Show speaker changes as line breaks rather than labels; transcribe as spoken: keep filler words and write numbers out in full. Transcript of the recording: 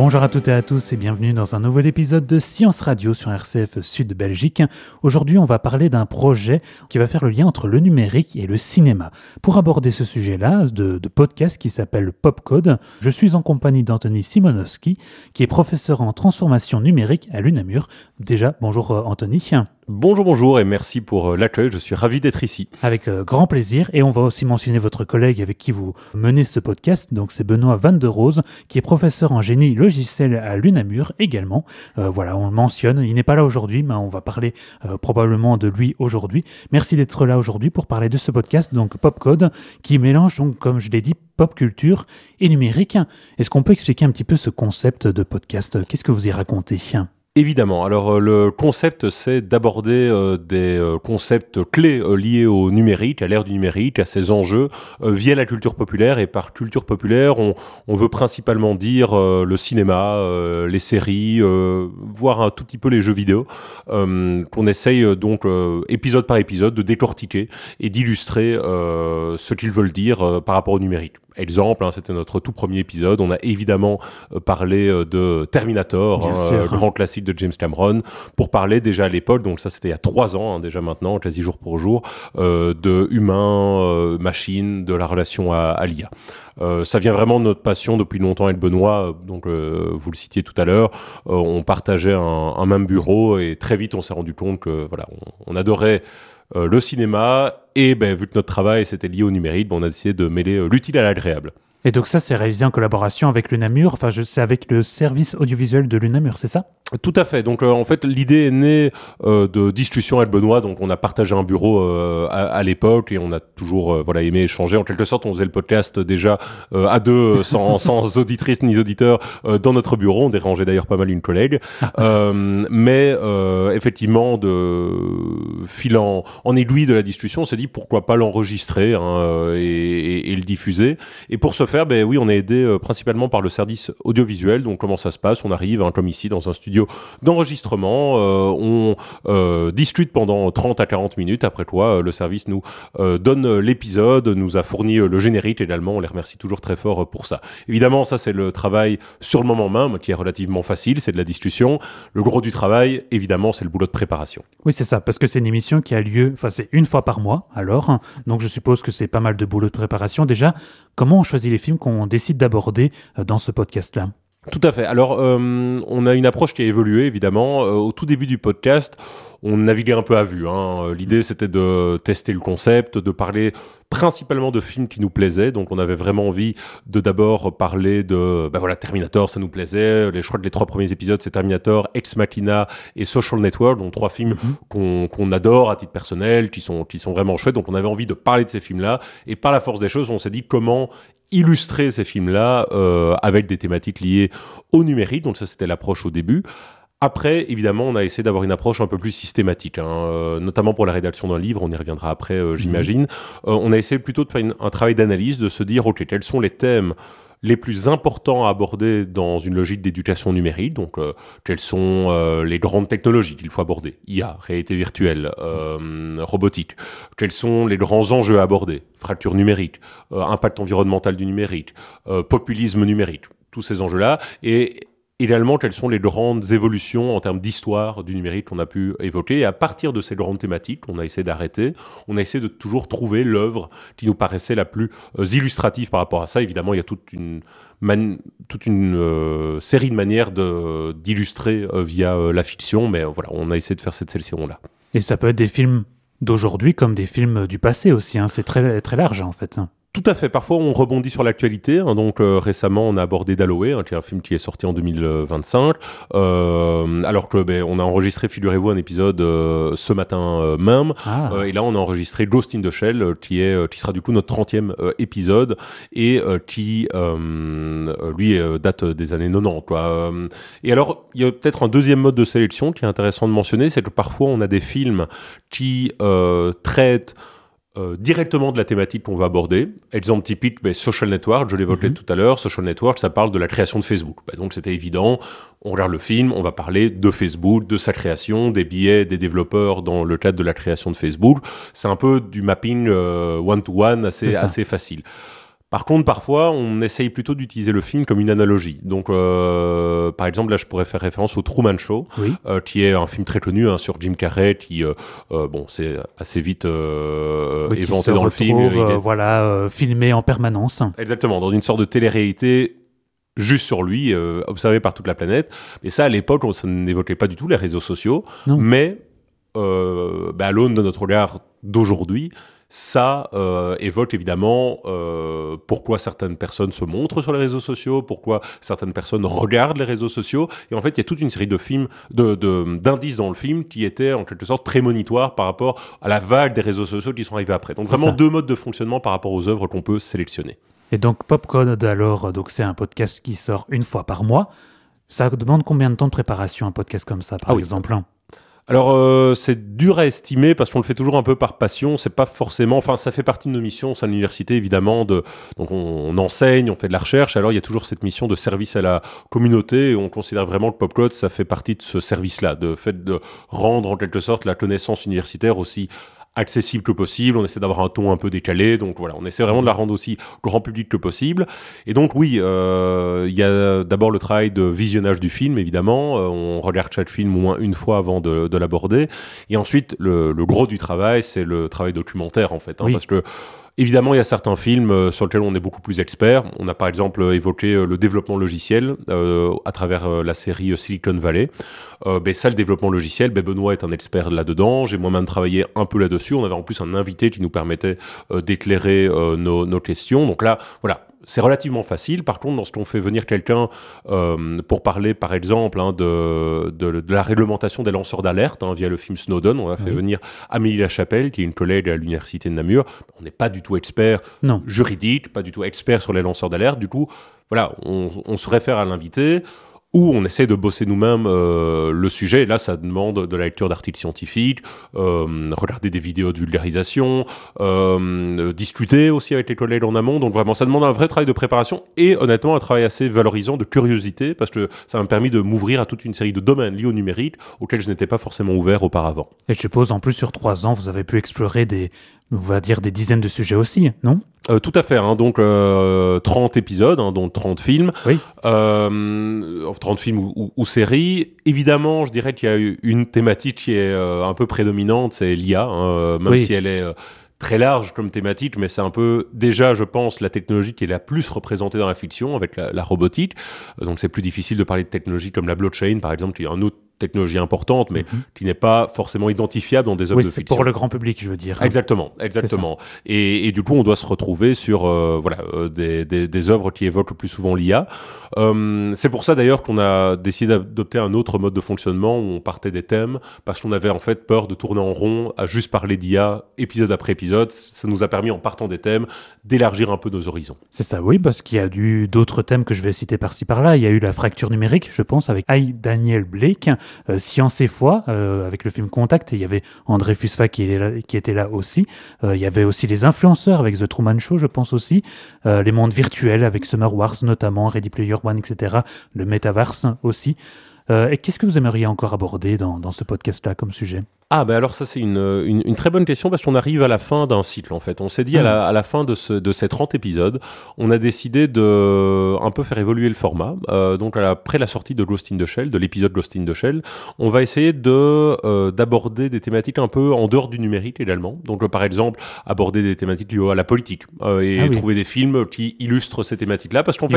Bonjour à toutes et à tous et bienvenue dans un nouvel épisode de Science Radio sur R C F Sud Belgique. Aujourd'hui, on va parler d'un projet qui va faire le lien entre le numérique et le cinéma. Pour aborder ce sujet-là, de, de podcast qui s'appelle Popcode, je suis en compagnie d'Anthony Simonowski, qui est professeur en transformation numérique à l'U N A M U R. Déjà, bonjour Anthony.
Bonjour, bonjour et merci pour l'accueil, je suis ravi d'être ici.
Avec euh, grand plaisir, et on va aussi mentionner votre collègue avec qui vous menez ce podcast, donc c'est Benoît Van der Roos, qui est professeur en génie logiciel à l'U N A M U R également. Euh, voilà, on le mentionne, il n'est pas là aujourd'hui, mais on va parler euh, probablement de lui aujourd'hui. Merci d'être là aujourd'hui pour parler de ce podcast, donc Popcode, qui mélange donc, comme je l'ai dit, pop culture et numérique. Est-ce qu'on peut expliquer un petit peu ce concept de podcast ? Qu'est-ce que vous y racontez ?
Évidemment. Alors, euh, le concept, c'est d'aborder euh, des euh, concepts clés euh, liés au numérique, à l'ère du numérique, à ses enjeux, euh, via la culture populaire. Et par culture populaire, on, on veut principalement dire euh, le cinéma, euh, les séries, euh, voire un tout petit peu les jeux vidéo, euh, qu'on essaye euh, donc, euh, épisode par épisode, de décortiquer et d'illustrer euh, ce qu'ils veulent dire euh, par rapport au numérique. Exemple, hein, c'était notre tout premier épisode. On a évidemment euh, parlé euh, de Terminator, hein, euh, grand classique de James Cameron, pour parler déjà à l'époque, donc ça c'était il y a trois ans, hein, déjà maintenant, quasi jour pour jour, euh, de humain, euh, machine, de la relation à, à l'I A. Euh, ça vient vraiment de notre passion depuis longtemps avec Benoît, donc euh, vous le citiez tout à l'heure, euh, on partageait un, un même bureau et très vite on s'est rendu compte que voilà, on, on adorait Euh, le cinéma, et ben, vu que notre travail c'était lié au numérique, ben, on a décidé de mêler euh, l'utile à l'agréable.
Et donc ça, c'est réalisé en collaboration avec l'U N A M U R, enfin je sais avec le service audiovisuel de l'U N A M U R, c'est ça ?
Tout à fait. Donc euh, en fait, l'idée est née euh, de discussions avec Benoît. Donc on a partagé un bureau euh, à, à l'époque et on a toujours euh, voilà aimé échanger. En quelque sorte, on faisait le podcast déjà euh, à deux, sans, sans auditrices ni auditeurs, euh, dans notre bureau. On dérangeait d'ailleurs pas mal une collègue. euh, mais euh, effectivement, de fil en, en aiguille de la discussion, on s'est dit pourquoi pas l'enregistrer hein, et, et, et le diffuser. Et pour ce faire, ben oui, on est aidé euh, principalement par le service audiovisuel. Donc comment ça se passe ? On arrive, hein, comme ici, dans un studio d'enregistrement, euh, on euh, discute pendant trente à quarante minutes, après quoi euh, le service nous euh, donne l'épisode, nous a fourni euh, le générique également, on les remercie toujours très fort euh, pour ça. Évidemment, ça c'est le travail sur le moment même, qui est relativement facile, c'est de la discussion. Le gros du travail, évidemment, c'est le boulot de préparation.
Oui, c'est ça, parce que c'est une émission qui a lieu, enfin c'est une fois par mois, alors, hein, donc je suppose que c'est pas mal de boulot de préparation. Déjà, comment on choisit les films qu'on décide d'aborder euh, dans ce podcast-là ?
Tout à fait. Alors, euh, on a une approche qui a évolué, évidemment. Euh, au tout début du podcast, on naviguait un peu à vue. Hein. L'idée, c'était de tester le concept, de parler principalement de films qui nous plaisaient. Donc, on avait vraiment envie de d'abord parler de... Ben voilà, Terminator, ça nous plaisait. Les, je crois que les trois premiers épisodes, c'est Terminator, Ex Machina et Social Network. Donc, trois films mm-hmm. qu'on, qu'on adore à titre personnel, qui sont, qui sont vraiment chouettes. Donc, on avait envie de parler de ces films-là. Et par la force des choses, on s'est dit comment illustrer ces films-là euh, avec des thématiques liées au numérique. Donc ça, c'était l'approche au début. Après, évidemment, on a essayé d'avoir une approche un peu plus systématique, hein, euh, notamment pour la rédaction d'un livre, on y reviendra après, euh, j'imagine. Mmh. Euh, on a essayé plutôt de faire une, un travail d'analyse, de se dire, ok, quels sont les thèmes les plus importants à aborder dans une logique d'éducation numérique, donc euh, quelles sont euh, les grandes technologies qu'il faut aborder, I A, réalité virtuelle, euh, robotique, quels sont les grands enjeux à aborder, fracture numérique, euh, impact environnemental du numérique, euh, populisme numérique, tous ces enjeux-là, et également, quelles sont les grandes évolutions en termes d'histoire du numérique qu'on a pu évoquer. Et à partir de ces grandes thématiques, on a essayé d'arrêter, on a essayé de toujours trouver l'œuvre qui nous paraissait la plus euh, illustrative par rapport à ça. Évidemment, il y a toute une, man- toute une euh, série de manières de, d'illustrer euh, via euh, la fiction, mais euh, voilà, on a essayé de faire cette sélection-là.
Et ça peut être des films d'aujourd'hui comme des films du passé aussi, hein. C'est très, très large en fait.
Tout à fait. Parfois, on rebondit sur l'actualité. Hein. Donc, euh, récemment, on a abordé Dalloway, hein, qui est un film qui est sorti en deux mille vingt-cinq. Euh, alors que, ben, on a enregistré, figurez-vous, un épisode euh, ce matin euh, même. Ah. Euh, et là, on a enregistré Ghost in the Shell, euh, qui est, euh, qui sera du coup notre trentième euh, épisode et euh, qui, euh, lui, euh, date des années quatre-vingt-dix. Quoi. Et alors, il y a peut-être un deuxième mode de sélection qui est intéressant de mentionner, c'est que parfois, on a des films qui euh, traitent Euh, directement de la thématique qu'on va aborder. Exemple typique, bah, Social Network, je l'évoquais mm-hmm. tout à l'heure. Social Network, ça parle de la création de Facebook. Bah, donc c'était évident, on regarde le film, on va parler de Facebook, de sa création, des biais des développeurs dans le cadre de la création de Facebook. C'est un peu du mapping euh, one-to-one assez, assez facile. Par contre, parfois, on essaye plutôt d'utiliser le film comme une analogie. Donc, euh, par exemple, là, je pourrais faire référence au Truman Show,
oui.
euh, qui est un film très connu hein, sur Jim Carrey, qui, euh, euh, bon, c'est assez vite euh,
oui,
éventé dans
retrouve,
le film.
Euh,
il est...
Voilà, euh, filmé en permanence.
Exactement, dans une sorte de télé-réalité juste sur lui, euh, observé par toute la planète. Mais ça, à l'époque, on, ça n'évoquait pas du tout les réseaux sociaux.
Non.
Mais euh, bah, à l'aune de notre regard d'aujourd'hui, ça euh, évoque évidemment euh, pourquoi certaines personnes se montrent sur les réseaux sociaux, pourquoi certaines personnes regardent les réseaux sociaux. Et en fait, il y a toute une série de films, de, de, d'indices dans le film qui étaient en quelque sorte prémonitoires par rapport à la vague des réseaux sociaux qui sont arrivés après. Donc
c'est
vraiment
ça.
deux modes de fonctionnement par rapport aux œuvres qu'on peut sélectionner.
Et donc Popcode, alors, donc c'est un podcast qui sort une fois par mois. Ça demande combien de temps de préparation, un podcast comme ça, par
ah oui.
exemple?
Alors, euh, c'est dur à estimer parce qu'on le fait toujours un peu par passion. C'est pas forcément... Enfin, ça fait partie de nos missions à l'université, évidemment. De, donc, on, on enseigne, on fait de la recherche. Alors, il y a toujours cette mission de service à la communauté. Et on considère vraiment que Popcode, ça fait partie de ce service-là, de fait de rendre, en quelque sorte, la connaissance universitaire aussi accessible que possible, on essaie d'avoir un ton un peu décalé, donc voilà, on essaie vraiment de la rendre aussi grand public que possible. Et donc oui, il euh, y a d'abord le travail de visionnage du film, évidemment, euh, on regarde chaque film au moins une fois avant de, de l'aborder, et ensuite le, le gros du travail, c'est le travail documentaire en fait, hein,
oui.
parce que évidemment, il y a certains films euh, sur lesquels on est beaucoup plus expert. On a par exemple euh, évoqué euh, le développement logiciel euh, à travers euh, la série euh, Silicon Valley. Euh, ben, ça, le développement logiciel, ben, Benoît est un expert là-dedans. J'ai moi-même travaillé un peu là-dessus. On avait en plus un invité qui nous permettait euh, d'éclairer euh, nos, nos questions. Donc là, voilà. C'est relativement facile. Par contre, lorsqu'on fait venir quelqu'un euh, pour parler, par exemple, hein, de, de, de la réglementation des lanceurs d'alerte hein, via le film Snowden, on a fait oui. venir Amélie Lachapelle, qui est une collègue à l'université de Namur. On n'est pas du tout expert
non.
juridique, pas du tout expert sur les lanceurs d'alerte. Du coup, voilà, on, on se réfère à l'invité. Ou on essaie de bosser nous-mêmes euh, le sujet. Et là, ça demande de la lecture d'articles scientifiques, euh, regarder des vidéos de vulgarisation, euh, discuter aussi avec les collègues en amont. Donc vraiment, ça demande un vrai travail de préparation et honnêtement, un travail assez valorisant de curiosité parce que ça m'a permis de m'ouvrir à toute une série de domaines liés au numérique auxquels je n'étais pas forcément ouvert auparavant.
Et je suppose, en plus, sur trois ans, vous avez pu explorer des, on va dire, des dizaines de sujets aussi, non ?
Euh, tout à fait, hein, donc euh, trente épisodes, hein, dont trente films,
oui.
euh, trente films ou, ou, ou séries. Évidemment, je dirais qu'il y a une thématique qui est euh, un peu prédominante, c'est l'I A, hein, même oui. si elle est euh, très large comme thématique, mais c'est un peu déjà, je pense, la technologie qui est la plus représentée dans la fiction, avec la, la robotique. Donc c'est plus difficile de parler de technologies comme la blockchain, par exemple, qui est un autre technologie importante, mais mm-hmm. qui n'est pas forcément identifiable dans des œuvres
oui,
de fiction.
Oui, c'est pour le grand public, je veux dire.
Exactement, exactement. Et, et du coup, on doit se retrouver sur euh, voilà, euh, des, des, des œuvres qui évoquent le plus souvent l'I A. Euh, c'est pour ça, d'ailleurs, qu'on a décidé d'adopter un autre mode de fonctionnement où on partait des thèmes, parce qu'on avait en fait peur de tourner en rond à juste parler d'I A, épisode après épisode. Ça nous a permis, en partant des thèmes, d'élargir un peu nos horizons.
C'est ça, oui, parce qu'il y a eu d'autres thèmes que je vais citer par-ci par-là. Il y a eu la fracture numérique, je pense, avec I. Daniel Blake, Euh, Science et foi, euh, avec le film Contact, et il y avait André Fusfa qui, est là, qui était là aussi. Euh, il y avait aussi les influenceurs avec The Truman Show, je pense aussi. Euh, les mondes virtuels avec Summer Wars notamment, Ready Player One, et cetera. Le Metaverse aussi. Euh, et qu'est-ce que vous aimeriez encore aborder dans, dans ce podcast-là comme sujet ?
Ah, ben alors ça, c'est une, une, une très bonne question parce qu'on arrive à la fin d'un cycle, en fait. On s'est dit mmh. à, la, à la fin de, ce, de ces trente épisodes, on a décidé de un peu faire évoluer le format. Euh, donc, après la sortie de Ghost in the Shell, de l'épisode Ghost in the Shell, on va essayer de, euh, d'aborder des thématiques un peu en dehors du numérique également. Donc, euh, par exemple, aborder des thématiques liées à la politique euh, et ah, oui. trouver des films qui illustrent ces thématiques-là. Parce qu'en
Il y